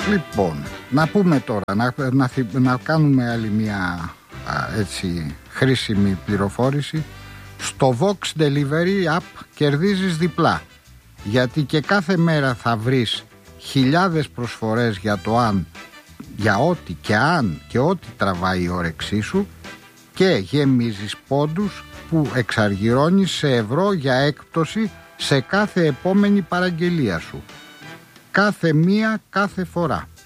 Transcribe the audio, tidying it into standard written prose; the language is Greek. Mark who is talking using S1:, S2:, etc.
S1: Λοιπόν, να πούμε τώρα, να κάνουμε άλλη μια έτσι χρήσιμη πληροφόρηση. Στο Vox Delivery App κερδίζεις διπλά, γιατί και κάθε μέρα θα βρεις χιλιάδες προσφορές για το αν, για ό,τι και αν και ό,τι τραβάει η όρεξή σου, και γεμίζεις πόντους που εξαργυρώνεις σε ευρώ για έκπτωση σε κάθε επόμενη παραγγελία σου. Κάθε μία κάθε φορά.